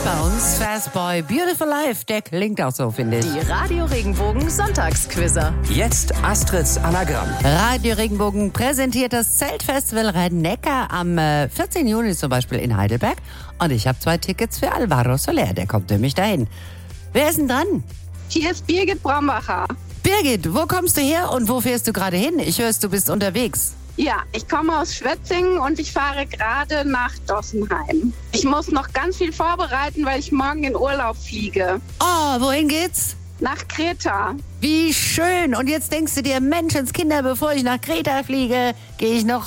bei uns. Fast Boy, Beautiful Life, der klingt auch so, finde ich. Die Radio Regenbogen Sonntagsquizzer. Jetzt Astrids Anagramm. Radio Regenbogen präsentiert das Zeltfestival Rhein-Neckar am 14. Juni zum Beispiel in Heidelberg. Und ich habe 2 Tickets für Alvaro Soler, der kommt nämlich dahin. Wer ist denn dran? Hier ist Birgit Brombacher. Birgit, wo kommst du her und wo fährst du gerade hin? Ich höre, du bist unterwegs. Ja, ich komme aus Schwetzingen und ich fahre gerade nach Dossenheim. Ich muss noch ganz viel vorbereiten, weil ich morgen in Urlaub fliege. Oh, wohin geht's? Nach Kreta. Wie schön. Und jetzt denkst du dir, Menschenskinder, bevor ich nach Kreta fliege, gehe ich noch